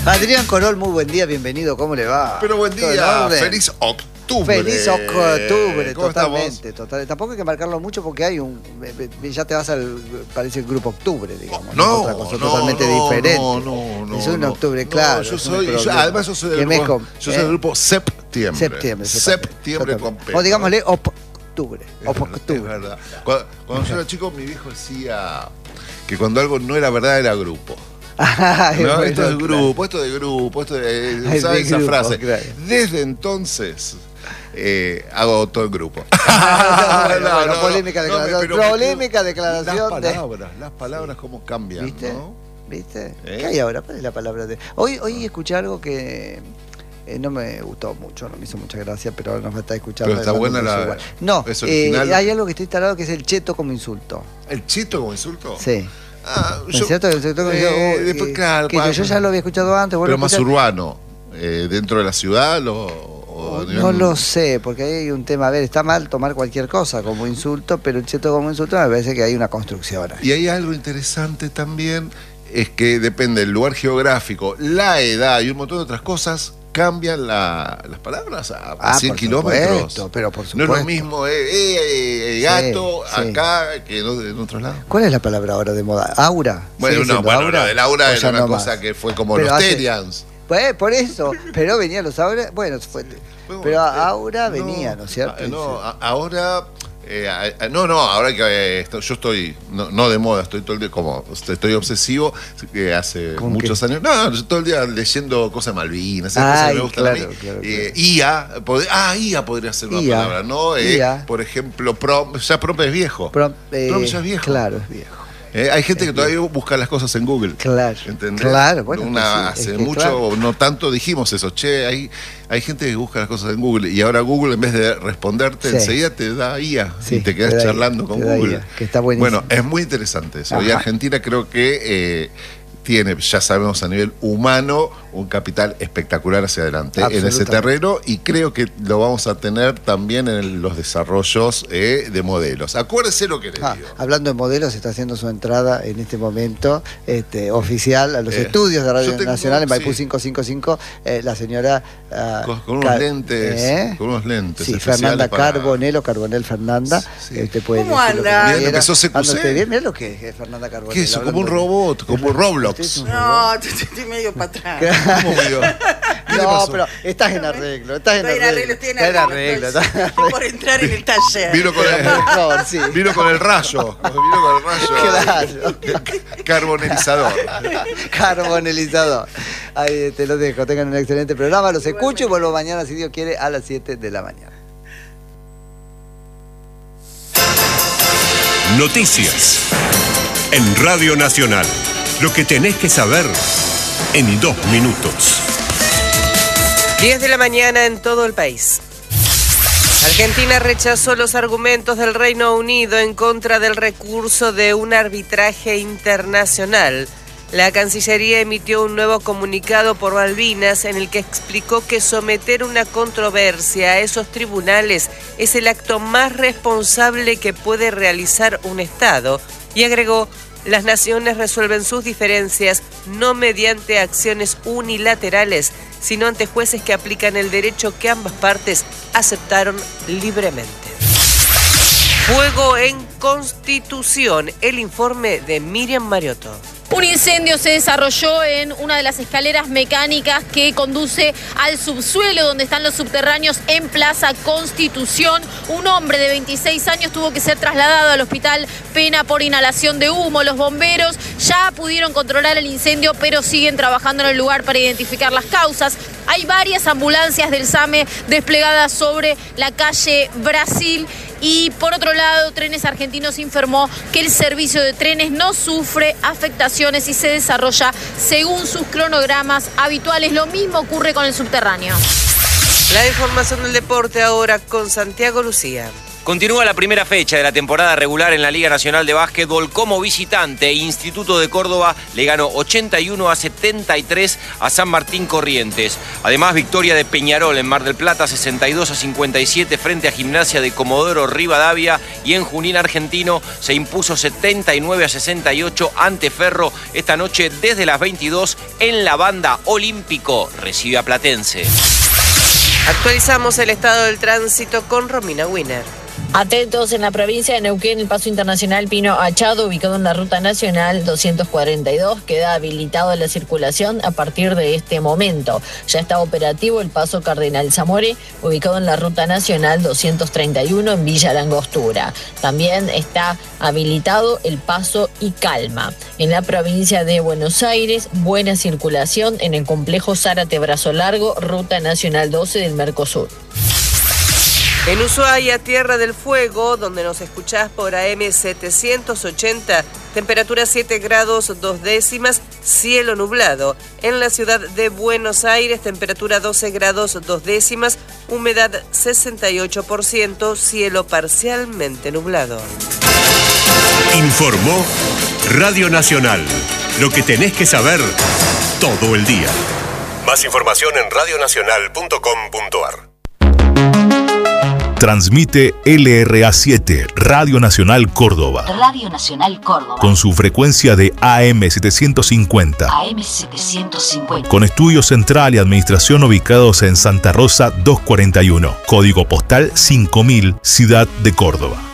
Adrián Corol, muy buen día, bienvenido, ¿cómo le va? Pero buen día, feliz octubre. Feliz octubre, ¿Cómo totalmente, estamos? total. Tampoco hay que marcarlo mucho porque hay ya te vas parece el grupo Octubre, digamos. No, otra cosa no, totalmente no, diferente. No. Es un octubre, claro. Yo soy del grupo Septiembre. Septiembre con P. O digámosle Octubre. Es verdad. Cuando yo era chico, mi viejo decía que cuando algo no era verdad era grupo. No, esto es grupo, esto de grupo, usaba esa frase. Claro. Desde entonces hago todo el grupo. Polémica declaración. Las palabras cómo cambian, ¿viste? ¿no? ¿Viste? ¿Qué hay ahora? ¿Cuál es la palabra de...? Hoy escuché algo que no me gustó mucho, no me hizo mucha gracia, pero ahora nos va a estar escuchando. Pero está buena la... No, ¿es original? hay algo que está instalado que es el cheto como insulto. ¿El cheto como insulto? Sí. ¿Es cierto? Claro, yo ya lo había escuchado antes. Pero más urbano, dentro de la ciudad, no lo sé, porque ahí hay un tema. A ver, está mal tomar cualquier cosa como insulto, pero el cheto como insulto me parece que hay una construcción ahí. Y hay algo interesante también, es que depende del lugar geográfico, la edad y un montón de otras cosas, cambian las palabras a 100 kilómetros. Pero por supuesto. No es lo mismo gato acá que en otros lados. ¿Cuál es la palabra ahora de moda? ¿Aura? Bueno, lo del aura era una cosa que fue como los Terians. Por eso, pero venían los Aura. Bueno, pero Aura venía, ¿no es cierto? Ahora... ahora que yo estoy, no de moda, estoy todo el día, como estoy obsesivo, hace muchos años. No, yo todo el día leyendo cosas de Malvinas, cosas que me gustan a mí. Claro. IA podría ser una palabra, ¿no? Por ejemplo, prom ya es viejo. Prom ya es viejo. Claro, es viejo. Hay gente que todavía busca las cosas en Google. Claro. ¿Entendés? Claro, bueno. Hace mucho, no tanto dijimos eso. Hay gente que busca las cosas en Google y ahora Google, en vez de responderte enseguida, te da IA y te quedas charlando con Google. IA, que está buenísimo. Bueno, es muy interesante eso. Y Argentina creo que tiene, ya sabemos, a nivel humano, un capital espectacular hacia adelante en ese terreno, y creo que lo vamos a tener también en los desarrollos de modelos. Acuérdese lo que le digo. Hablando de modelos, está haciendo su entrada en este momento oficial a los estudios de Radio Nacional en Maipú 555, la señora... con unos lentes. Con unos lentes. Sí, Fernanda Carbonell Fernanda. Sí. ¿Cómo anda? Bien, empezó CQC. Mirá lo que es Fernanda Carbonell. ¿Qué es eso? Como un robot, como un Roblox. No, estoy medio para atrás. ¿Cómo medio? No, pero estás en arreglo. Estoy en arreglo. Estoy por entrar en el taller. Vino con el rayo. Claro. Carbonelizador. Ahí te lo dejo. Tengan un excelente programa. Los escucho y vuelvo mañana, si Dios quiere, a las 7 de la mañana. Noticias en Radio Nacional. Lo que tenés que saber en 2 minutos. 10 de la mañana en todo el país. Argentina rechazó los argumentos del Reino Unido en contra del recurso de un arbitraje internacional. La Cancillería emitió un nuevo comunicado por Malvinas en el que explicó que someter una controversia a esos tribunales es el acto más responsable que puede realizar un Estado, y agregó: las naciones resuelven sus diferencias no mediante acciones unilaterales, sino ante jueces que aplican el derecho que ambas partes aceptaron libremente. Fuego en Constitución, el informe de Miriam Mariotto. Un incendio se desarrolló en una de las escaleras mecánicas que conduce al subsuelo donde están los subterráneos en Plaza Constitución. Un hombre de 26 años tuvo que ser trasladado al hospital Pena por inhalación de humo. Los bomberos ya pudieron controlar el incendio, pero siguen trabajando en el lugar para identificar las causas. Hay varias ambulancias del SAME desplegadas sobre la calle Brasil. Y por otro lado, Trenes Argentinos informó que el servicio de trenes no sufre afectaciones y se desarrolla según sus cronogramas habituales. Lo mismo ocurre con el subterráneo. La información del deporte ahora con Santiago Lucía. Continúa la primera fecha de la temporada regular en la Liga Nacional de Básquetbol. Como visitante, Instituto de Córdoba le ganó 81-73 a San Martín Corrientes. Además, victoria de Peñarol en Mar del Plata 62-57 frente a Gimnasia de Comodoro Rivadavia, y en Junín Argentino se impuso 79-68 ante Ferro. Esta noche desde las 22 en la Banda Olímpico recibe a Platense. Actualizamos el estado del tránsito con Romina Winner. Atentos, en la provincia de Neuquén, el paso internacional Pino Achado, ubicado en la ruta nacional 242, queda habilitado la circulación a partir de este momento. Ya está operativo el paso Cardenal Zamore, ubicado en la ruta nacional 231 en Villa Langostura. También está habilitado el paso Icalma. En la provincia de Buenos Aires, buena circulación en el complejo Zárate Brazo Largo, ruta nacional 12 del Mercosur. En Ushuaia, Tierra del Fuego, donde nos escuchás por AM 780, temperatura 7 grados 2 décimas, cielo nublado. En la ciudad de Buenos Aires, temperatura 12 grados 2 décimas, humedad 68%, cielo parcialmente nublado. Informó Radio Nacional. Lo que tenés que saber todo el día. Más información en radionacional.com.ar. Transmite LRA7, Radio Nacional Córdoba. Radio Nacional Córdoba. Con su frecuencia de AM 750. AM 750. Con estudio central y administración ubicados en Santa Rosa 241. Código postal 5000, Ciudad de Córdoba.